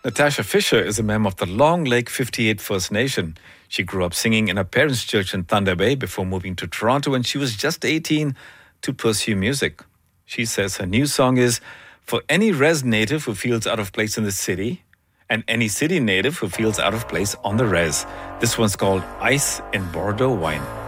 Natasha Fisher is a member of the Long Lake 58 First Nation. She grew up singing in her parents' church in Thunder Bay before moving to Toronto when she was just 18 to pursue music. She says her new song is for any res native who feels out of place in the city and any city native who feels out of place on the res. This one's called Ice in Bordeaux Wine.